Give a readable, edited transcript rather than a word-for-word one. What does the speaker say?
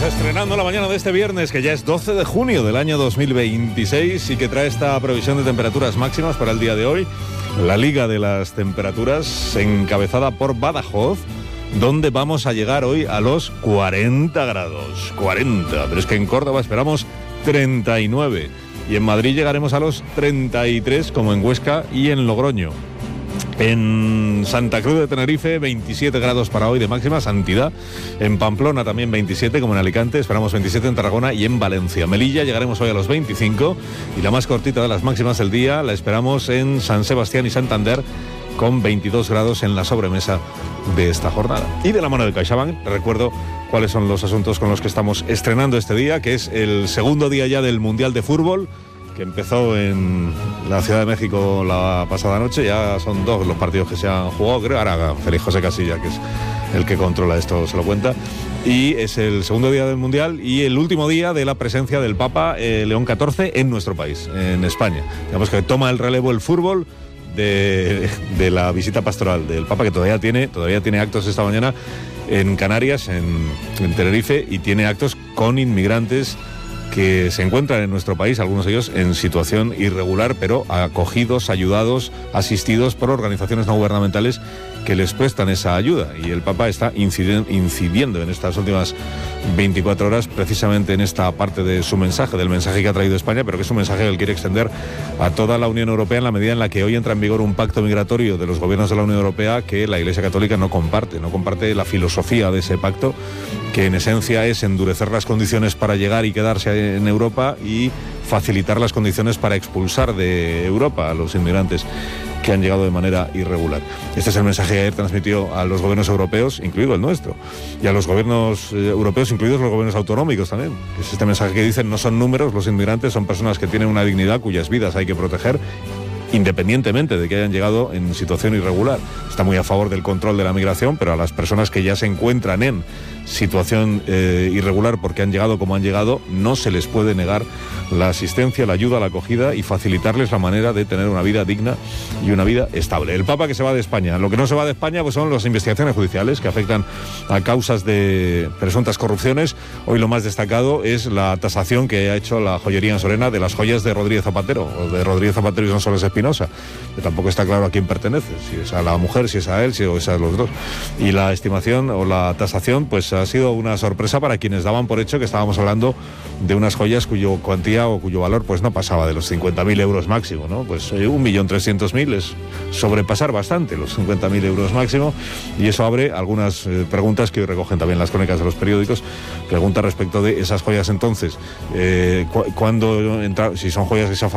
Estrenando la mañana de este viernes, que ya es 12 de junio del año 2026 y que trae esta previsión de temperaturas máximas para el día de hoy. La Liga de las Temperaturas, encabezada por Badajoz, donde vamos a llegar hoy a los 40 grados. 40, pero es que en Córdoba esperamos 39 y en Madrid llegaremos a los 33, como en Huesca y en Logroño. En Santa Cruz de Tenerife, 27 grados para hoy de máxima, santidad. En Pamplona también 27, como en Alicante. Esperamos 27 en Tarragona y en Valencia. Melilla llegaremos hoy a los 25 y la más cortita de las máximas del día la esperamos en San Sebastián y Santander, con 22 grados en la sobremesa de esta jornada. Y de la mano de CaixaBank, recuerdo cuáles son los asuntos con los que estamos estrenando este día, que es el segundo día ya del Mundial de Fútbol, que empezó en la Ciudad de México la pasada noche. Ya son 2 los partidos que se han jugado, creo. Ahora Félix José Casilla, que es el que controla esto, se lo cuenta. Y es el segundo día del Mundial y el último día de la presencia del Papa León XIV en nuestro país, en España. Digamos que toma el relevo el fútbol de la visita pastoral del Papa, que todavía tiene actos esta mañana en Canarias, en Tenerife, y tiene actos con inmigrantes que se encuentran en nuestro país, algunos de ellos en situación irregular, pero acogidos, ayudados, asistidos por organizaciones no gubernamentales que les prestan esa ayuda. Y el Papa está incidiendo en estas últimas 24 horas precisamente en esta parte de su mensaje, del mensaje que ha traído España, pero que es un mensaje que él quiere extender a toda la Unión Europea en la medida en la que hoy entra en vigor un pacto migratorio de los gobiernos de la Unión Europea que la Iglesia Católica no comparte la filosofía de ese pacto, que en esencia es endurecer las condiciones para llegar y quedarse en Europa y facilitar las condiciones para expulsar de Europa a los inmigrantes que han llegado de manera irregular. Este es el mensaje que ayer transmitió a los gobiernos europeos, incluido el nuestro, y a los gobiernos europeos, incluidos los gobiernos autonómicos también. Es este mensaje que dicen: no son números los inmigrantes, son personas que tienen una dignidad cuyas vidas hay que proteger, independientemente de que hayan llegado en situación irregular. Está muy a favor del control de la migración, pero a las personas que ya se encuentran en situación irregular porque han llegado como han llegado, no se les puede negar la asistencia, la ayuda, la acogida y facilitarles la manera de tener una vida digna y una vida estable. El Papa que se va de España. Lo que no se va de España pues son las investigaciones judiciales que afectan a causas de presuntas corrupciones. Hoy lo más destacado es la tasación que ha hecho la joyería en Sorena de las joyas de Rodríguez Zapatero, o de Rodríguez Zapatero y Sonsoles Espinosa, que tampoco está claro a quién pertenece, si es a la mujer, si es a él, si es a los dos. Y la estimación o la tasación pues ha sido una sorpresa para quienes daban por hecho que estábamos hablando de unas joyas cuyo cuantía o cuyo valor pues no pasaba de los 50.000 euros máximo, ¿no? Pues 1.300.000 es sobrepasar bastante los 50.000 euros máximo, y eso abre algunas preguntas que hoy recogen también las crónicas de los periódicos. Pregunta respecto de esas joyas entonces, ¿cuándo si son joyas que se han